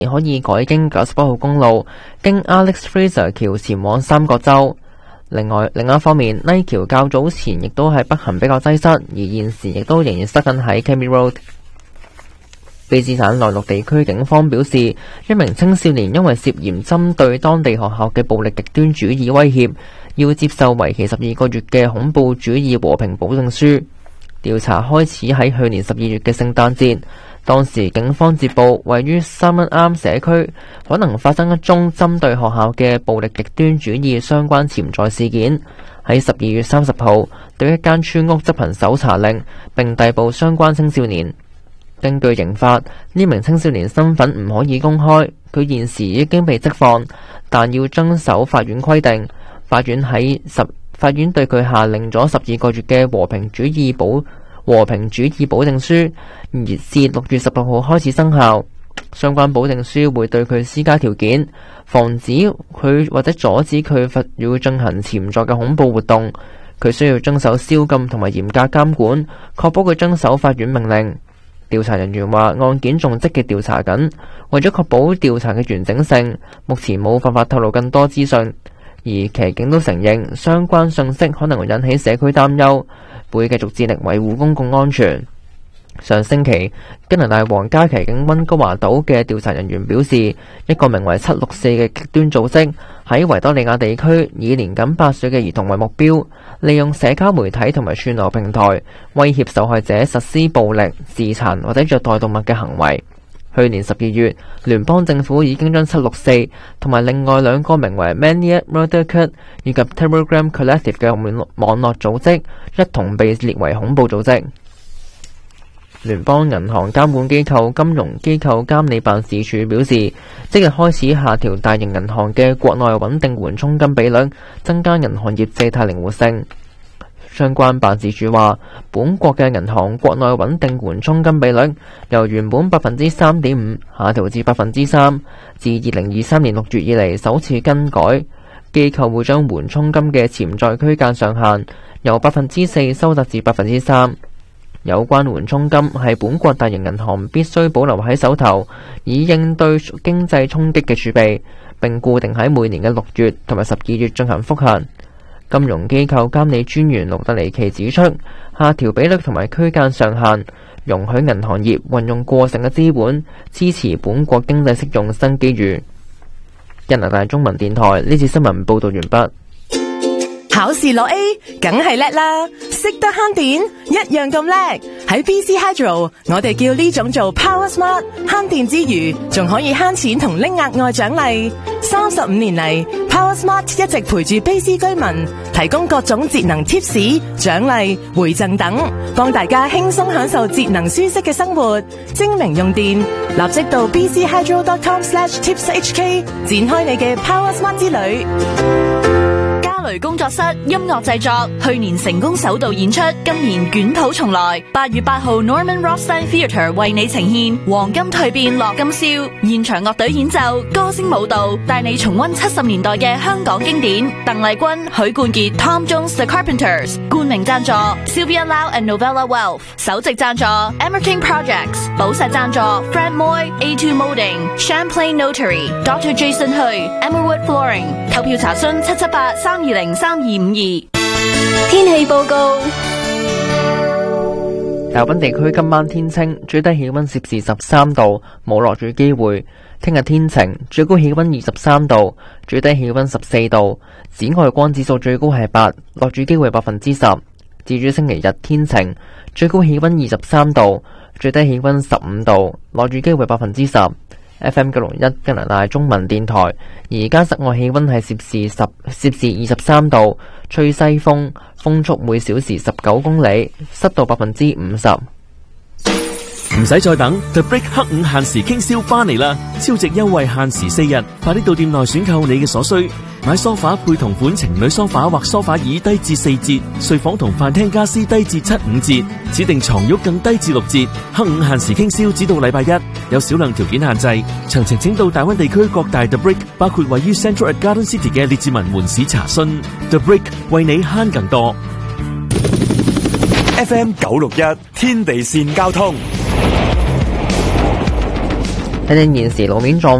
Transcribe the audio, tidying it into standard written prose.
可以改經98號公路經 Alex Fraser 橋前往三角洲。另一方面，呢橋較早前亦都係北行比較擠塞，而現時亦都仍然塞緊喺 Kemi Road。卑斯坦內陸地區警方表示，一名青少年因為涉嫌針對當地學校嘅暴力極端主義威脅，要接受為期12個月嘅恐怖主義和平保證書。調查開始喺去年12月嘅聖誕節，當時警方接報位於Simon Arm社區可能發生一宗針對學校嘅暴力極端主義相關潛在事件，喺12月30號對一間村屋執行搜查令，並逮捕相關青少年。根據刑法，呢名青少年身份唔可以公開，佢現時已經被釋放，但要遵守法院規定。法院對佢下令咗12個月嘅和平主義保證書，而自6月16號開始生效。相關保證書會對佢施加條件，防止佢或者阻止佢要進行潛在嘅恐怖活動。佢需要遵守宵禁同埋嚴格監管，確保佢遵守法院命令。調查人員話，案件仲積極調查緊，為咗確保調查嘅完整性，目前冇辦法透露更多資訊。而騎警都承認，相關信息可能會引起社區擔憂，會繼續致力維護公共安全。上星期，加拿大皇家騎警溫哥華島嘅調查人員表示，一個名為764嘅極端組織喺維多利亞地區以年僅8歲嘅兒童為目標，利用社交媒體同埋串流平台威脅受害者實施暴力、自殘或者虐待動物嘅行為。去年12月，聯邦政府已經將764同埋另外兩個名為 Maniac Murder Kit 以及 Telegram Collective 嘅網絡組織一同被列為恐怖組織。聯邦銀行監管機構金融機構監理辦事處表示，即日開始下調大型銀行嘅國內穩定緩衝金比率，增加銀行業借貸靈活性。相關辦事處話，本國嘅銀行國內穩定緩衝金比率由原本 3.5% 下調至 3%， 自2023年6月以嚟首次更改。機構會將緩衝金嘅潛在區間上限由 4% 收窄至 3%。有關緩衝金係本國大型銀行必須保留喺手頭，以應對經濟衝擊嘅儲備，並固定喺每年嘅6月同埋12月進行複核。金融機構監理專員盧特尼奇指出，下調比率同埋區間上限，容許銀行業運用過剩嘅資本，支持本國經濟適用新機遇。加拿大中文電台呢次新聞報道完畢。 考試攞 A， 梗係叻啦！識得慳電，一樣咁叻。喺 BC Hydro， 我哋叫呢種做 Power Smart， 慳電之餘，仲可以慳錢同拎額外獎勵。35年嚟 ，Power Smart 一直陪住卑斯居民，提供各種節能 tips、獎勵、回贈等，幫大家輕鬆享受節能舒適嘅生活。精明用電，立即到 bchydro.com/tipshk 展開你嘅 Power Smart 之旅。雷工作室音樂製作，去年成功首度演出，今年捲土重來。8月8號 Norman Rothstein Theatre 為你呈現《黃金蛻變樂今宵》，現場樂隊演奏，歌聲舞蹈，帶你重溫70年代嘅香港經典。鄧麗君、許冠傑、Tom Jones The Carpenters， 冠名贊助 Sylvia Lau and Novella Wealth， 首席贊助 Emmer King Projects， 寶石贊助 Fred Moy A2 Molding， Champlain Notary Dr. Jason Hui，Emmerwood Flooring。 購票查詢778-320-3252。天氣報告： 大部分地區今晚天晴，最低氣溫攝氏13度，冇落雨機會。聽日天晴，最高氣溫23度，最低氣溫14度。紫外光指數最高係8，落雨機會10%。至於星期日天晴，最高氣溫23度，最低氣溫15度，落雨機會10%。FM 901加拿大中文電台，而家室外氣溫係攝氏23度，吹西風，風速每小時19公里，濕度50%。 唔使再等 ，The Brick 黑五限時傾銷翻嚟啦！超值優惠限時4日，快啲到店內選購你嘅所需。買梳化配同款情侶梳化或梳化椅低至4折，睡房同飯廳家私低至7、5折，指定床褥更低至6折。黑五限時傾銷只到禮拜1，有少量條件限制。詳情請到大灣地區各大 The Brick， 包括位於 Central at Garden City 嘅列治文門市查詢。The Brick 為你慳更多。 FM 961天地線交通。 睇睇現時路面狀